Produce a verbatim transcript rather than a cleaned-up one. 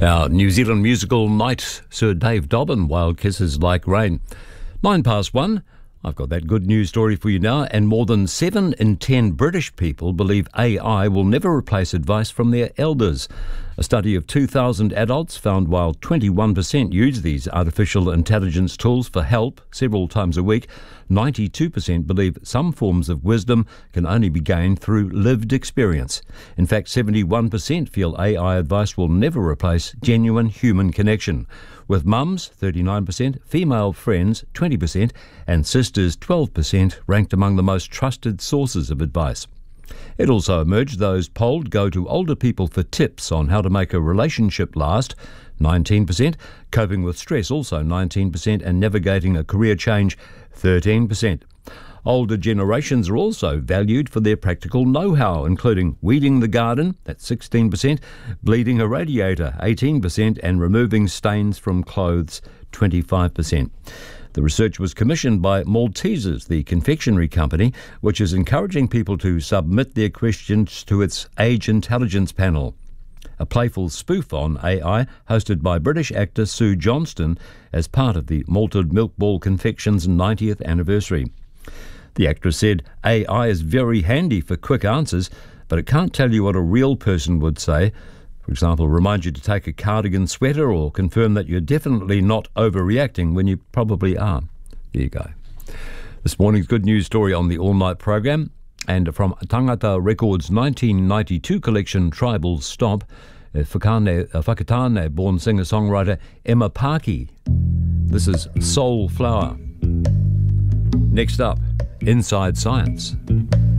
Our New Zealand musical night, Sir Dave Dobbin, Wild Kisses Like Rain. Nine past one. I've got that good news story for you now, and more than seven in ten British people believe A I will never replace advice from their elders. A study of two thousand adults found while twenty-one percent use these artificial intelligence tools for help several times a week, ninety-two percent believe some forms of wisdom can only be gained through lived experience. In fact, seventy-one percent feel A I advice will never replace genuine human connection, with mums, thirty-nine percent, female friends, twenty percent, and sisters, twelve percent, ranked among the most trusted sources of advice. It also emerged those polled go to older people for tips on how to make a relationship last, nineteen percent, coping with stress, also nineteen percent, and navigating a career change, thirteen percent. Older generations are also valued for their practical know-how, including weeding the garden, that's sixteen percent, bleeding a radiator, eighteen percent, and removing stains from clothes, twenty-five percent. The research was commissioned by Maltesers, the confectionery company, which is encouraging people to submit their questions to its Age Intelligence panel, a playful spoof on A I hosted by British actor Sue Johnston as part of the Malted Milk Ball Confection's ninetieth anniversary. The actress said, A I is very handy for quick answers, but it can't tell you what a real person would say. For example, remind you to take a cardigan sweater or confirm that you're definitely not overreacting when you probably are. There you go. This morning's good news story on the All Night program, and from Tangata Records' nineteen ninety-two collection Tribal Stomp, Whakane, Whakatane born singer-songwriter Emma Parkey. This is Soul Flower. Next up, Inside Science.